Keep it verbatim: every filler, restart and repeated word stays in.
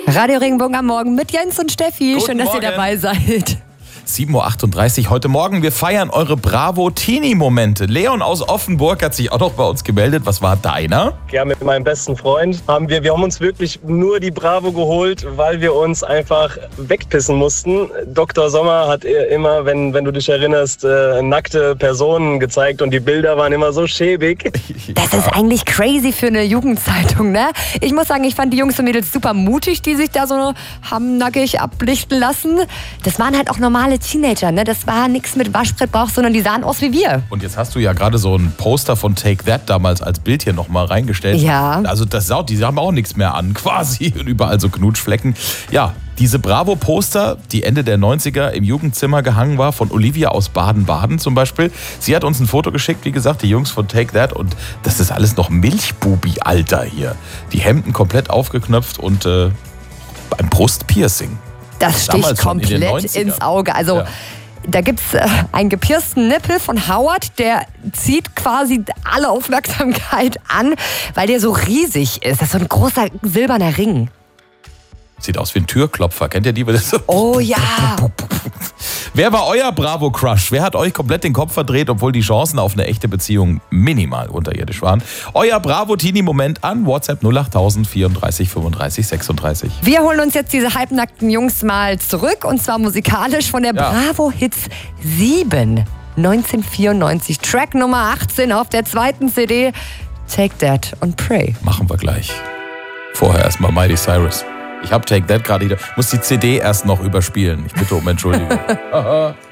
Radio Regenbogen am Morgen mit Jens und Steffi. Guten Schön, dass Morgen. ihr dabei seid. sieben Uhr achtunddreißig heute Morgen. Wir feiern eure Bravo-Teenie-Momente. Leon aus Offenburg hat sich auch noch bei uns gemeldet. Was war deiner? Ja, mit meinem besten Freund haben wir, wir haben uns wirklich nur die Bravo geholt, weil wir uns einfach wegpissen mussten. Doktor Sommer hat immer, wenn, wenn du dich erinnerst, äh, nackte Personen gezeigt und die Bilder waren immer so schäbig. Das ist eigentlich crazy für eine Jugendzeitung, ne? Ich muss sagen, ich fand die Jungs und Mädels super mutig, die sich da so haben nackig ablichten lassen. Das waren halt auch normale Teenager, ne? Das war nichts mit Waschbrettbauch, sondern die sahen aus wie wir. Und jetzt hast du ja gerade so ein Poster von Take That damals als Bild hier nochmal reingestellt. Ja. Also das ist auch, die haben auch nichts mehr an, quasi. Und überall so Knutschflecken. Ja, diese Bravo-Poster, die Ende der neunziger im Jugendzimmer gehangen war, von Olivia aus Baden-Baden zum Beispiel. Sie hat uns ein Foto geschickt, wie gesagt, die Jungs von Take That. Und das ist alles noch Milchbubi-Alter hier. Die Hemden komplett aufgeknöpft und äh, ein Brustpiercing. Das Damals sticht schon in den komplett neunzigern. ins Auge. Also Ja. da gibt es äh, einen gepiersten Nippel von Howard, der zieht quasi alle Aufmerksamkeit an, weil der so riesig ist. Das ist so ein großer silberner Ring. Sieht aus wie ein Türklopfer. Kennt ihr die? Oh ja. Wer war euer Bravo-Crush? Wer hat euch komplett den Kopf verdreht, obwohl die Chancen auf eine echte Beziehung minimal unterirdisch waren? Euer Bravo-Teenie-Moment an WhatsApp null acht null null vierunddreißig fünfunddreißig sechsunddreißig. Wir holen uns jetzt diese halbnackten Jungs mal zurück und zwar musikalisch von der Ja. Bravo Hits sieben neunzehnhundertvierundneunzig. Track Nummer achtzehn auf der zweiten C D. Take That und Pray. Machen wir gleich. Vorher erstmal Miley Cyrus. Ich hab Take That gerade wieder. Muss die C D erst noch überspielen. Ich bitte um Entschuldigung.